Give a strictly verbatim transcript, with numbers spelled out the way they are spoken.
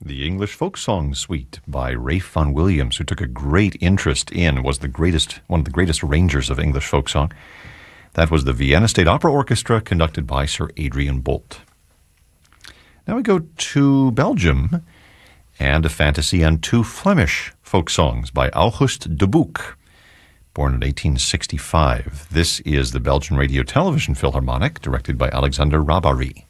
the English Folk Song Suite by Ralph Vaughan Williams, who took a great interest in, was the greatest, one of the greatest arrangers of English folk song. That was the Vienna State Opera Orchestra, conducted by Sir Adrian Boult. Now we go to Belgium, and a fantasy and two Flemish folk songs by August de Boeck, born in eighteen sixty-five. This is the Belgian Radio Television Philharmonic, directed by Alexander Rabary.